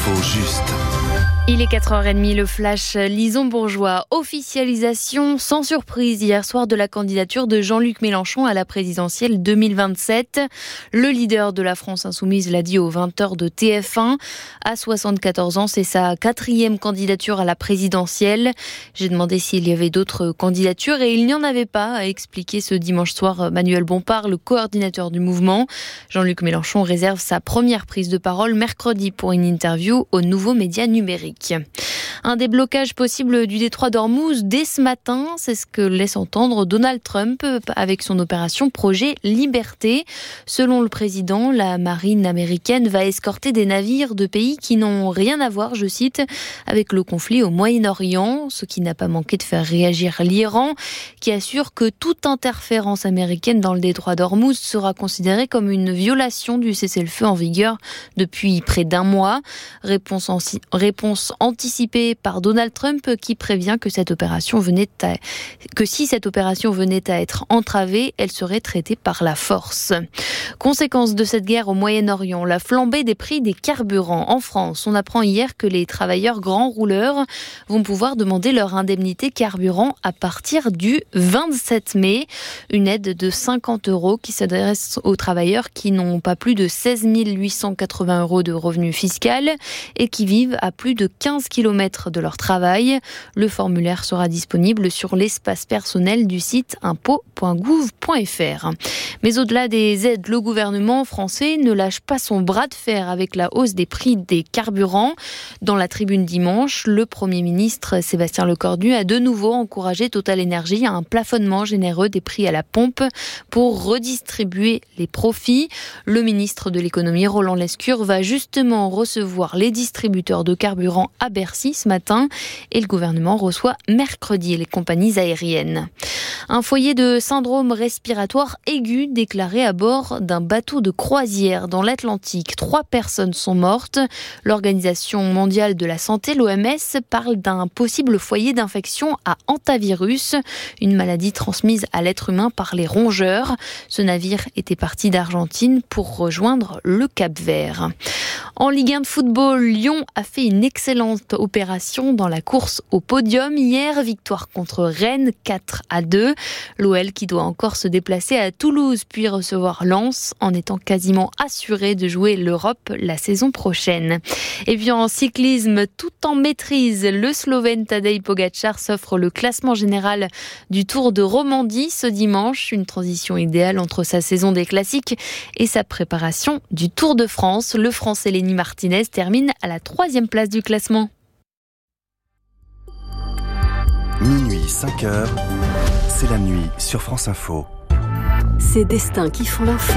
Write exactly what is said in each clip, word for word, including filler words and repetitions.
L'info juste. Il est quatre heures trente, le flash Lison Bourgeois. Officialisation sans surprise hier soir de la candidature de Jean-Luc Mélenchon à la présidentielle deux mille vingt-sept. Le leader de la France Insoumise l'a dit aux vingt heures de T F un. À soixante-quatorze ans, c'est sa quatrième candidature à la présidentielle. J'ai demandé s'il y avait d'autres candidatures et il n'y en avait pas, a expliqué ce dimanche soir Manuel Bompard, le coordinateur du mouvement. Jean-Luc Mélenchon réserve sa première prise de parole mercredi pour une interview aux nouveaux médias numériques. Un déblocage possible du détroit d'Ormuz dès ce matin, c'est ce que laisse entendre Donald Trump avec son opération Projet Liberté. Selon le président, la marine américaine va escorter des navires de pays qui n'ont rien à voir, je cite, avec le conflit au Moyen-Orient, ce qui n'a pas manqué de faire réagir l'Iran, qui assure que toute interférence américaine dans le détroit d'Ormuz sera considérée comme une violation du cessez-le-feu en vigueur depuis près d'un mois. Réponse, en, réponse anticipée par Donald Trump qui prévient que cette opération venait à, que si cette opération venait à être entravée, elle serait traitée par la force. Conséquence de cette guerre au Moyen-Orient, la flambée des prix des carburants. En France, on apprend hier que les travailleurs grands rouleurs vont pouvoir demander leur indemnité carburant à partir du vingt-sept mai. Une aide de cinquante euros qui s'adresse aux travailleurs qui n'ont pas plus de seize mille huit cent quatre-vingts euros de revenus fiscaux et qui vivent à plus de quinze kilomètres de leur travail. Le formulaire sera disponible sur l'espace personnel du site impôts point gouv point f r. Mais au-delà des aides, le gouvernement français ne lâche pas son bras de fer avec la hausse des prix des carburants. Dans la tribune dimanche, le Premier ministre Sébastien Lecornu a de nouveau encouragé Total Énergie à un plafonnement généreux des prix à la pompe pour redistribuer les profits. Le ministre de l'économie, Roland Lescure, va justement recevoir les distributeurs de carburant à Bercy ce matin et le gouvernement reçoit mercredi les compagnies aériennes. Un foyer de syndrome respiratoire aigu déclaré à bord d'un bateau de croisière dans l'Atlantique. Trois personnes sont mortes. L'Organisation mondiale de la santé, l'O M S, parle d'un possible foyer d'infection à hantavirus, une maladie transmise à l'être humain par les rongeurs. Ce navire était parti d'Argentine pour rejoindre le Cap-Vert. En Ligue un de football, Lyon a fait une excellente opération dans la course au podium. Hier, victoire contre Rennes, quatre à deux. L'O L qui doit encore se déplacer à Toulouse puis recevoir Lens en étant quasiment assuré de jouer l'Europe la saison prochaine. Et puis en cyclisme, tout en maîtrise, le Slovène Tadej Pogačar s'offre le classement général du Tour de Romandie ce dimanche. Une transition idéale entre sa saison des classiques et sa préparation du Tour de France. Le Français Lenny Martinez termine à la troisième place du classement. Minuit, cinq heures, c'est la nuit sur France Info. Ces destins qui font l'info.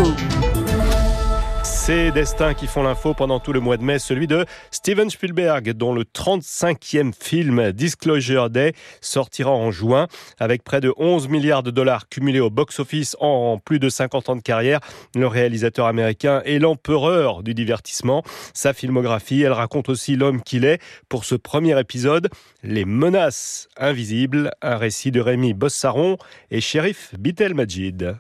Ces destins qui font l'info pendant tout le mois de mai, celui de Steven Spielberg, dont le trente-cinquième film Disclosure Day sortira en juin. Avec près de onze milliards de dollars cumulés au box-office en plus de cinquante ans de carrière, le réalisateur américain est l'empereur du divertissement. Sa filmographie, elle raconte aussi l'homme qu'il est. Pour ce premier épisode, Les Menaces Invisibles, un récit de Rémi Bossaron et Sherif Bitelmajid.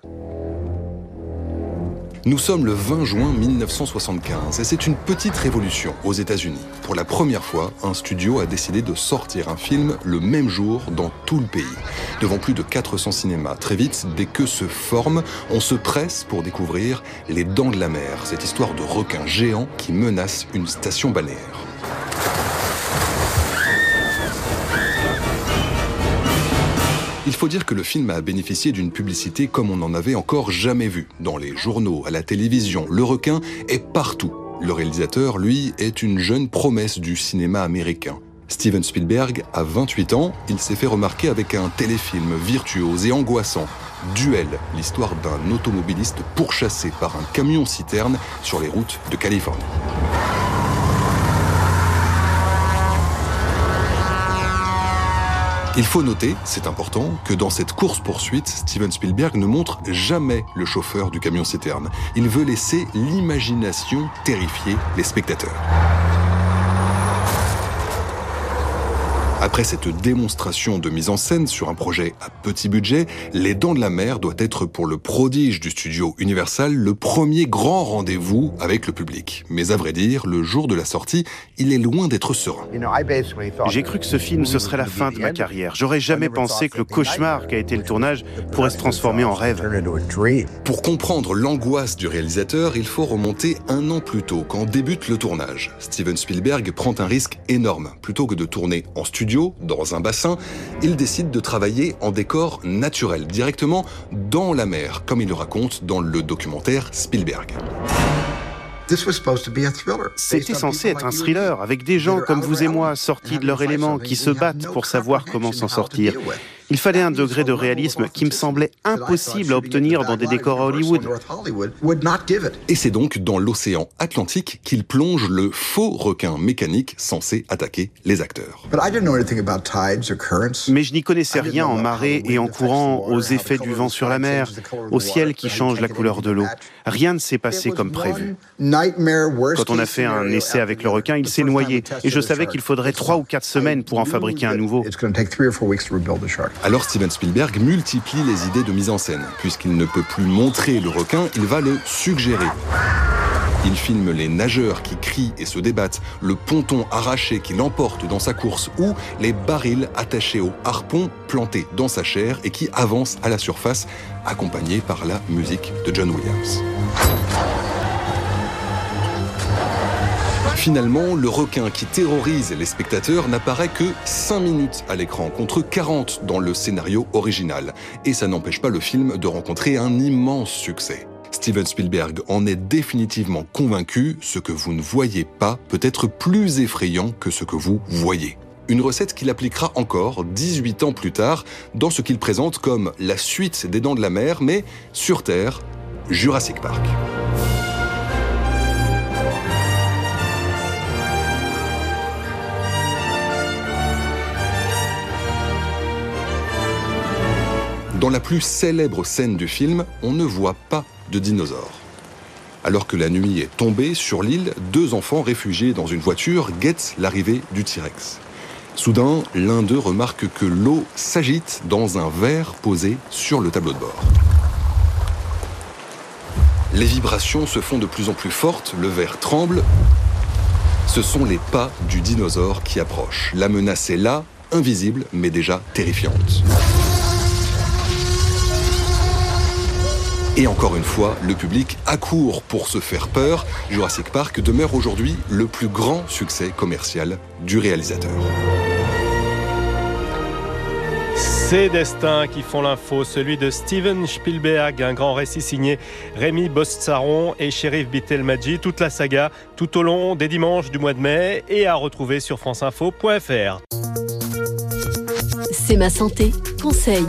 Nous sommes le vingt juin mille neuf cent soixante-quinze et c'est une petite révolution aux États-Unis. Pour la première fois, un studio a décidé de sortir un film le même jour dans tout le pays. Devant plus de quatre cents cinémas, très vite, des queues se forment, on se presse pour découvrir Les Dents de la Mer, cette histoire de requin géant qui menace une station balnéaire. Il faut dire que le film a bénéficié d'une publicité comme on n'en avait encore jamais vu. Dans les journaux, à la télévision, le requin est partout. Le réalisateur, lui, est une jeune promesse du cinéma américain. Steven Spielberg a vingt-huit ans, il s'est fait remarquer avec un téléfilm virtuose et angoissant. Duel, l'histoire d'un automobiliste pourchassé par un camion-citerne sur les routes de Californie. Il faut noter, c'est important, que dans cette course-poursuite, Steven Spielberg ne montre jamais le chauffeur du camion-citerne. Il veut laisser l'imagination terrifier les spectateurs. Après cette démonstration de mise en scène sur un projet à petit budget, Les Dents de la Mer doit être pour le prodige du studio Universal le premier grand rendez-vous avec le public. Mais à vrai dire, le jour de la sortie, il est loin d'être serein. J'ai cru que ce film, ce serait la fin de ma carrière. J'aurais jamais pensé que le cauchemar qu'a été le tournage pourrait se transformer en rêve. Pour comprendre l'angoisse du réalisateur, il faut remonter un an plus tôt, quand débute le tournage. Steven Spielberg prend un risque énorme. Plutôt que de tourner en studio, dans un bassin, il décide de travailler en décor naturel, directement dans la mer, comme il le raconte dans le documentaire Spielberg. C'était censé être un thriller, avec des gens comme vous et moi, sortis de leur élément, qui se battent pour savoir comment s'en sortir. Il fallait un degré de réalisme qui me semblait impossible à obtenir dans des décors à Hollywood. Et c'est donc dans l'océan Atlantique qu'il plonge le faux requin mécanique censé attaquer les acteurs. Mais je n'y connaissais rien en marée et en courant, aux effets du vent sur la mer, au ciel qui change la couleur de l'eau. Rien ne s'est passé comme prévu. Quand on a fait un essai avec le requin, il s'est noyé. Et je savais qu'il faudrait trois ou quatre semaines pour en fabriquer un nouveau. Alors Steven Spielberg multiplie les idées de mise en scène. Puisqu'il ne peut plus montrer le requin, il va le suggérer. Il filme les nageurs qui crient et se débattent, le ponton arraché qui l'emporte dans sa course ou les barils attachés au harpon plantés dans sa chair et qui avancent à la surface, accompagnés par la musique de John Williams. Finalement, le requin qui terrorise les spectateurs n'apparaît que cinq minutes à l'écran, contre quarante dans le scénario original. Et ça n'empêche pas le film de rencontrer un immense succès. Steven Spielberg en est définitivement convaincu, ce que vous ne voyez pas peut être plus effrayant que ce que vous voyez. Une recette qu'il appliquera encore dix-huit ans plus tard dans ce qu'il présente comme la suite des Dents de la Mer, mais sur Terre, Jurassic Park. Dans la plus célèbre scène du film, on ne voit pas de dinosaures. Alors que la nuit est tombée sur l'île, deux enfants réfugiés dans une voiture guettent l'arrivée du T-Rex. Soudain, l'un d'eux remarque que l'eau s'agite dans un verre posé sur le tableau de bord. Les vibrations se font de plus en plus fortes, le verre tremble. Ce sont les pas du dinosaure qui approchent. La menace est là, invisible, mais déjà terrifiante. Et encore une fois, le public accourt pour se faire peur. Jurassic Park demeure aujourd'hui le plus grand succès commercial du réalisateur. Ces destins qui font l'info, celui de Steven Spielberg, un grand récit signé Rémi Bostsaron et Chérif Bitelmadji, toute la saga, tout au long des dimanches du mois de mai et à retrouver sur franceinfo point fr. C'est ma santé, conseil.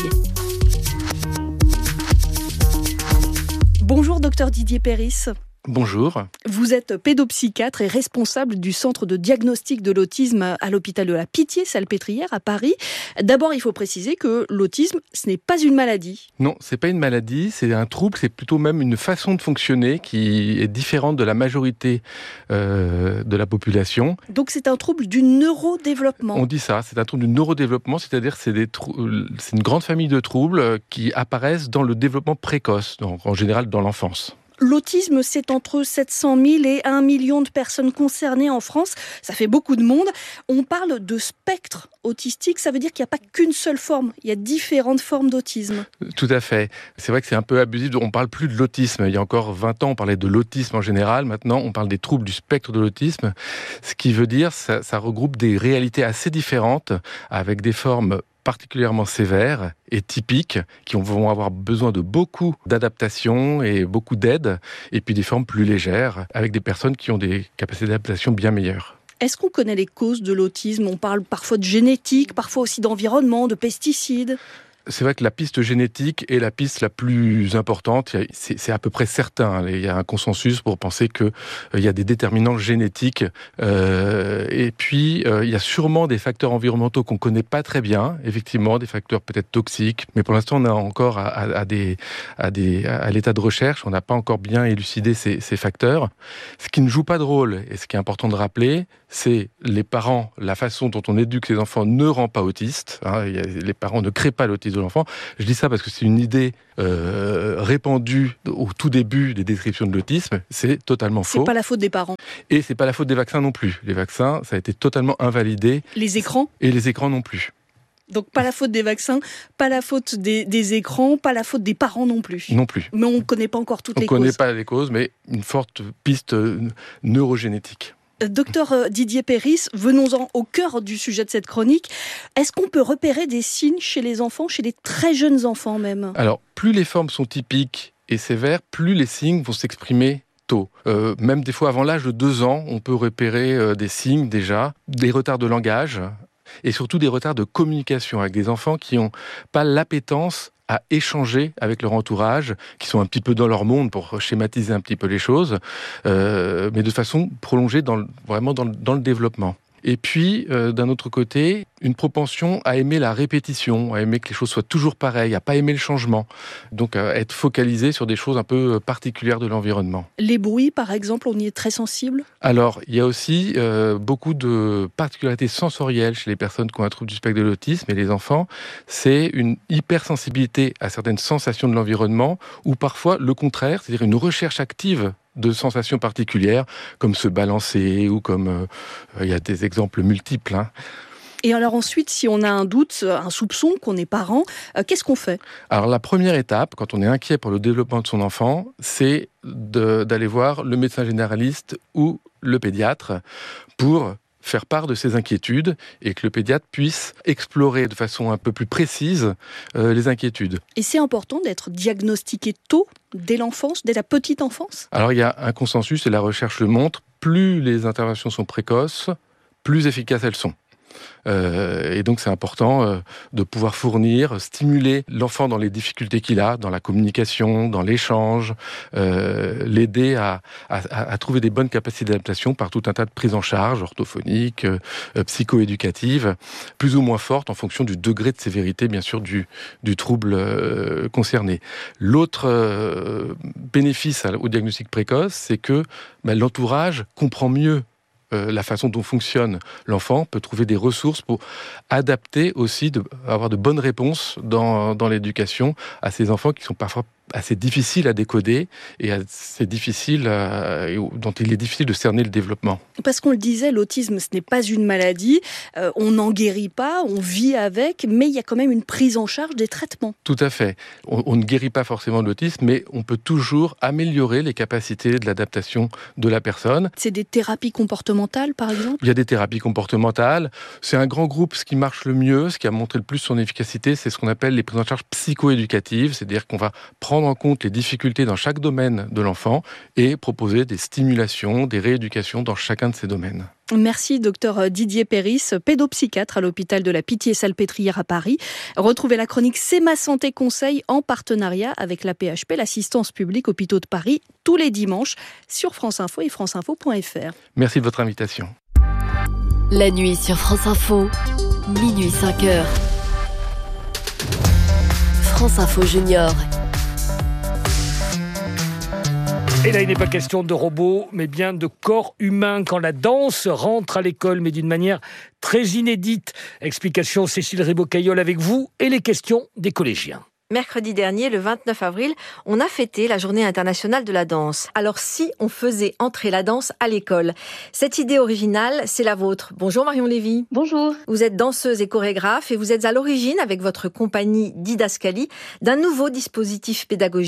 Bonjour docteur Didier Péris. Bonjour. Vous êtes pédopsychiatre et responsable du centre de diagnostic de l'autisme à l'hôpital de la Pitié-Salpêtrière à Paris. D'abord, il faut préciser que l'autisme, ce n'est pas une maladie. Non, c'est pas une maladie, c'est un trouble, c'est plutôt même une façon de fonctionner qui est différente de la majorité euh, de la population. Donc c'est un trouble du neurodéveloppement. On dit ça, c'est un trouble du neurodéveloppement, c'est-à-dire que c'est, des trou- c'est une grande famille de troubles qui apparaissent dans le développement précoce, donc en général dans l'enfance. L'autisme, c'est entre sept cent mille et un million de personnes concernées en France. Ça fait beaucoup de monde. On parle de spectre autistique. Ça veut dire qu'il n'y a pas qu'une seule forme. Il y a différentes formes d'autisme. Tout à fait. C'est vrai que c'est un peu abusif. On ne parle plus de l'autisme. Il y a encore vingt ans, on parlait de l'autisme en général. Maintenant, on parle des troubles du spectre de l'autisme. Ce qui veut dire, ça, ça regroupe des réalités assez différentes avec des formes particulièrement sévères et typiques, qui vont avoir besoin de beaucoup d'adaptation et beaucoup d'aide, et puis des formes plus légères, avec des personnes qui ont des capacités d'adaptation bien meilleures. Est-ce qu'on connaît les causes de l'autisme ? On parle parfois de génétique, parfois aussi d'environnement, de pesticides. C'est vrai que la piste génétique est la piste la plus importante. C'est, c'est à peu près certain. Il y a un consensus pour penser qu'il euh, y a des déterminants génétiques. Euh, et puis, euh, il y a sûrement des facteurs environnementaux qu'on ne connaît pas très bien. Effectivement, des facteurs peut-être toxiques. Mais pour l'instant, on est encore à, à, à, des, à, des, à l'état de recherche. On n'a pas encore bien élucidé ces, ces facteurs. Ce qui ne joue pas de rôle, et ce qui est important de rappeler, c'est les parents, la façon dont on éduque les enfants ne rend pas autistes. Hein, les parents ne créent pas l'autisme de l'enfant. Je dis ça parce que c'est une idée euh, répandue au tout début des descriptions de l'autisme. C'est totalement faux. C'est pas la faute des parents. Et c'est pas la faute des vaccins non plus. Les vaccins, ça a été totalement invalidé. Les écrans ? Et les écrans non plus. Donc pas la faute des vaccins, pas la faute des, des écrans, pas la faute des parents non plus. Non plus. Mais on ne connaît pas encore toutes on les causes. On ne connaît pas les causes, mais une forte piste neurogénétique. Docteur Didier Péris, venons-en au cœur du sujet de cette chronique. Est-ce qu'on peut repérer des signes chez les enfants, chez les très jeunes enfants même ? Alors, plus les formes sont typiques et sévères, plus les signes vont s'exprimer tôt. Euh, même des fois avant l'âge de deux ans, on peut repérer euh, des signes déjà, des retards de langage et surtout des retards de communication avec des enfants qui n'ont pas l'appétence à échanger avec leur entourage, qui sont un petit peu dans leur monde pour schématiser un petit peu les choses, euh, mais de façon prolongée dans le, vraiment dans le, dans le développement. Et puis, euh, d'un autre côté, une propension à aimer la répétition, à aimer que les choses soient toujours pareilles, à pas aimer le changement. Donc, à être focalisé sur des choses un peu particulières de l'environnement. Les bruits, par exemple, on y est très sensible ? Alors, il y a aussi euh, beaucoup de particularités sensorielles chez les personnes qui ont un trouble du spectre de l'autisme et les enfants. C'est une hypersensibilité à certaines sensations de l'environnement, ou parfois le contraire, c'est-à-dire une recherche active de sensations particulières, comme se balancer ou comme... Euh, il y a des exemples multiples. Hein. Et alors ensuite, si on a un doute, un soupçon qu'on est parent, euh, qu'est-ce qu'on fait ? Alors la première étape, quand on est inquiet pour le développement de son enfant, c'est de, d'aller voir le médecin généraliste ou le pédiatre pour faire part de ses inquiétudes et que le pédiatre puisse explorer de façon un peu plus précise euh, les inquiétudes. Et c'est important d'être diagnostiqué tôt, dès l'enfance, dès la petite enfance ? Alors il y a un consensus et la recherche le montre, plus les interventions sont précoces, plus efficaces elles sont. Euh, et donc c'est important euh, de pouvoir fournir, stimuler l'enfant dans les difficultés qu'il a, dans la communication, dans l'échange, euh, l'aider à, à, à trouver des bonnes capacités d'adaptation par tout un tas de prises en charge orthophoniques, euh, psychoéducatives, plus ou moins fortes en fonction du degré de sévérité, bien sûr, du, du trouble euh, concerné. L'autre euh, bénéfice au diagnostic précoce, c'est que ben, l'entourage comprend mieux Euh, la façon dont fonctionne l'enfant, peut trouver des ressources pour adapter aussi, de, avoir de bonnes réponses dans, dans l'éducation à ces enfants qui sont parfois assez difficiles à décoder et assez difficiles à, dont il est difficile de cerner le développement. Parce qu'on le disait, l'autisme, ce n'est pas une maladie, euh, on n'en guérit pas, on vit avec, mais il y a quand même une prise en charge des traitements. Tout à fait. On, on ne guérit pas forcément de l'autisme, mais on peut toujours améliorer les capacités de l'adaptation de la personne. C'est des thérapies comportementales, par exemple ? Il y a des thérapies comportementales. C'est un grand groupe. Ce qui marche le mieux, ce qui a montré le plus son efficacité, c'est ce qu'on appelle les prises en charge psychoéducatives, c'est-à-dire qu'on va prendre en compte les difficultés dans chaque domaine de l'enfant et proposer des stimulations, des rééducations dans chacun de ces domaines. Merci docteur Didier Péris, pédopsychiatre à l'hôpital de la Pitié-Salpêtrière à Paris. Retrouvez la chronique C'est ma santé conseil en partenariat avec la P H P, l'assistance publique hôpitaux de Paris, tous les dimanches sur France Info et franceinfo point f r. Merci de votre invitation. La nuit sur France Info, minuit cinq heures. France Info Junior. Et là, il n'est pas question de robots, mais bien de corps humains quand la danse rentre à l'école, mais d'une manière très inédite. Explication Cécile Ribaud-Caillol avec vous et les questions des collégiens. Mercredi dernier, le vingt-neuf avril, on a fêté la Journée internationale de la danse. Alors si on faisait entrer la danse à l'école? Cette idée originale, c'est la vôtre. Bonjour Marion Lévy. Bonjour. Vous êtes danseuse et chorégraphe et vous êtes à l'origine, avec votre compagnie Didascalie, d'un nouveau dispositif pédagogique,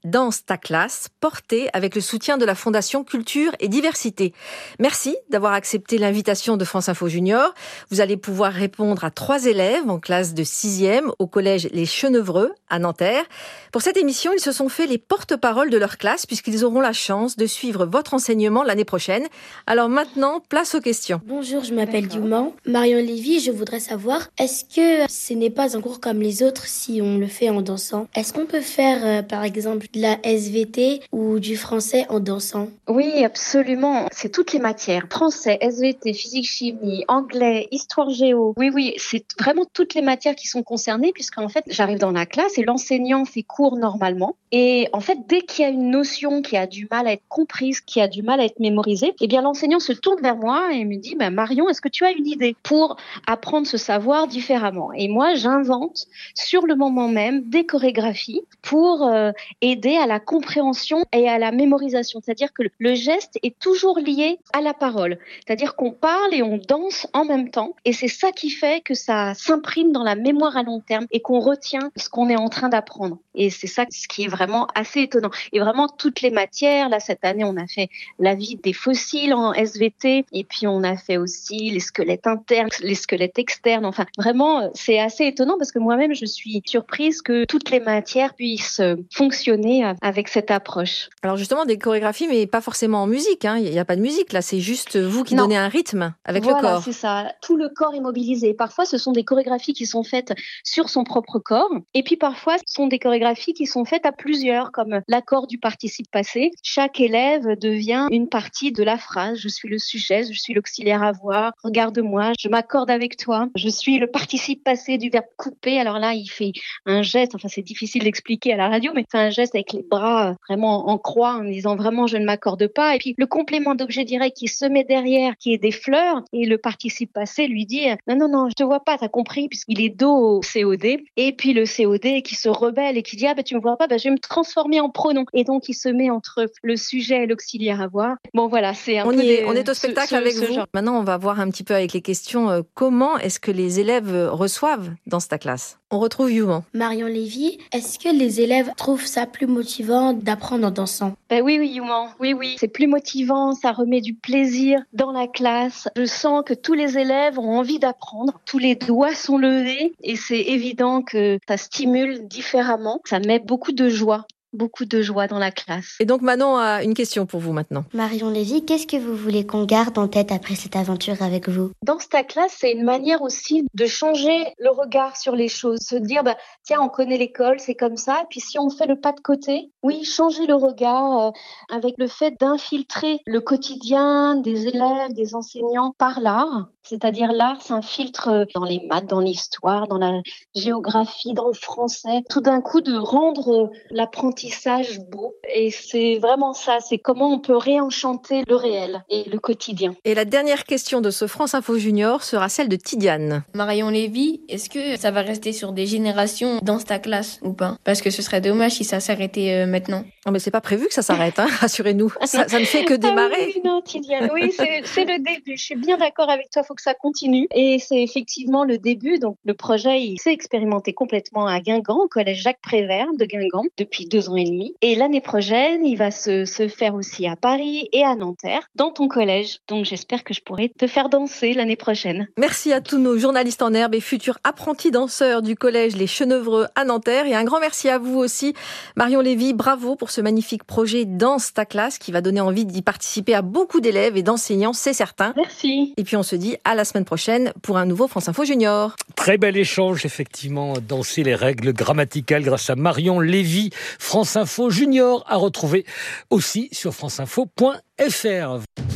Danse ta classe, portée avec le soutien de la Fondation Culture et Diversité. Merci d'avoir accepté l'invitation de France Info Junior. Vous allez pouvoir répondre à trois élèves en classe de sixième au collège Les Chenevreux à Nanterre. Pour cette émission, ils se sont fait les porte-parole de leur classe puisqu'ils auront la chance de suivre votre enseignement l'année prochaine. Alors maintenant, place aux questions. Bonjour, je m'appelle Youman. Marion Lévy, je voudrais savoir, est-ce que ce n'est pas un cours comme les autres si on le fait en dansant? Est-ce qu'on peut faire, euh, par exemple, de la S V T ou du français en dansant? Oui, absolument. C'est toutes les matières. Français, S V T, physique, chimie, anglais, histoire, géo. Oui, oui, c'est vraiment toutes les matières qui sont concernées puisqu'en fait, j'arrive dans la classe et l'enseignant fait cours normalement. Et en fait, dès qu'il y a une notion qui a du mal à être comprise, qui a du mal à être mémorisée, eh bien, l'enseignant se tourne vers moi et me dit, bah, Marion, est-ce que tu as une idée pour apprendre ce savoir différemment? Et moi, j'invente sur le moment même des chorégraphies pour euh, aider à la compréhension et à la mémorisation. C'est-à-dire que le geste est toujours lié à la parole. C'est-à-dire qu'on parle et on danse en même temps. Et c'est ça qui fait que ça s'imprime dans la mémoire à long terme et qu'on retient ce qu'on est en train d'apprendre. Et c'est ça ce qui est vraiment assez étonnant. Et vraiment, toutes les matières, là, cette année, on a fait la vie des fossiles en S V T. Et puis, on a fait aussi les squelettes internes, les squelettes externes. Enfin, vraiment, c'est assez étonnant parce que moi-même, je suis surprise que toutes les matières puissent fonctionner avec cette approche. Alors justement, des chorégraphies, mais pas forcément en musique. Hein. Il n'y a pas de musique, là. C'est juste vous qui non. donnez un rythme avec voilà, le corps. C'est ça. Tout le corps est mobilisé. Parfois, ce sont des chorégraphies qui sont faites sur son propre corps. Et puis, parfois, ce sont des chorégraphies qui sont faites à plusieurs, comme l'accord du participe passé. Chaque élève devient une partie de la phrase. Je suis le sujet, je suis l'auxiliaire avoir. Regarde-moi, je m'accorde avec toi. Je suis le participe passé du verbe couper. Alors là, il fait un geste. Enfin, c'est difficile d'expliquer à la radio, mais c'est un geste avec les bras vraiment en croix, en disant vraiment je ne m'accorde pas. Et puis le complément d'objet direct qui se met derrière, qui est des fleurs, et le participe passé lui dit non, non, non, je te vois pas, t'as compris, puisqu'il est dos au C O D. Et puis le C O D qui se rebelle et qui dit ah ben tu me vois pas, ben je vais me transformer en pronom. Et donc il se met entre le sujet et l'auxiliaire avoir. Bon voilà, c'est un on peu y est, des, on est au spectacle ce, ce, avec ce vous. genre. Maintenant, on va voir un petit peu avec les questions euh, comment est-ce que les élèves reçoivent dans ta classe. On retrouve Youman. Marion Lévy, est-ce que les élèves trouvent ça plus motivant d'apprendre en dansant? Ben oui, oui, Youman. Oui, oui. C'est plus motivant, ça remet du plaisir dans la classe. Je sens que tous les élèves ont envie d'apprendre. Tous les doigts sont levés et c'est évident que ça stimule différemment. Ça met beaucoup de joie. Beaucoup de joie dans la classe. Et donc Manon a une question pour vous maintenant. Marion Lévy, qu'est-ce que vous voulez qu'on garde en tête après cette aventure avec vous? Dans ta classe, c'est une manière aussi de changer le regard sur les choses. Se dire, bah, tiens, on connaît l'école, c'est comme ça. Et puis si on fait le pas de côté, oui, changer le regard euh, avec le fait d'infiltrer le quotidien des élèves, des enseignants par l'art. C'est-à-dire l'art s'infiltre dans les maths, dans l'histoire, dans la géographie, dans le français. Tout d'un coup, de rendre l'apprentissage beau. Et c'est vraiment ça, c'est comment on peut réenchanter le réel et le quotidien. Et la dernière question de ce France Info Junior sera celle de Tidiane. Marion Lévy, est-ce que ça va rester sur des générations dans ta classe ou pas? Parce que ce serait dommage si ça s'arrêtait euh, maintenant. Non mais c'est pas prévu que ça s'arrête, hein, rassurez-nous. Ça, ça ne fait que démarrer. Ah oui, non, Tidiane, oui, c'est, c'est le début. Je suis bien d'accord avec toi, il faut que ça continue. Et c'est effectivement le début. Donc le projet, il s'est expérimenté complètement à Guingamp, au collège Jacques Prévert de Guingamp, depuis deux ans et demi. Et l'année prochaine, il va se, se faire aussi à Paris et à Nanterre, dans ton collège. Donc j'espère que je pourrai te faire danser l'année prochaine. Merci à tous nos journalistes en herbe et futurs apprentis danseurs du collège Les Chenevreux à Nanterre. Et un grand merci à vous aussi, Marion Lévy. Bravo pour ce magnifique projet Danse ta classe qui va donner envie d'y participer à beaucoup d'élèves et d'enseignants, c'est certain. Merci. Et puis on se dit à la semaine prochaine pour un nouveau France Info Junior. Très bel échange, effectivement. Danser les règles grammaticales grâce à Marion Lévy. France Info Junior à retrouver aussi sur franceinfo point f r.